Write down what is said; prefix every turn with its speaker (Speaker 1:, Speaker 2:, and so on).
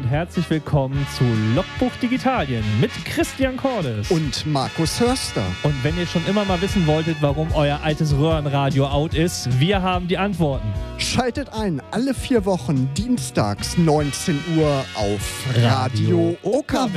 Speaker 1: herzlich willkommen zu Logbuch Digitalien mit Christian Cordes
Speaker 2: und Markus Hörster.
Speaker 1: Und wenn ihr schon immer mal wissen wolltet, warum euer altes Röhrenradio out ist, wir haben die Antworten.
Speaker 2: Schaltet ein, alle 4 Wochen, dienstags 19 Uhr auf Radio OKW.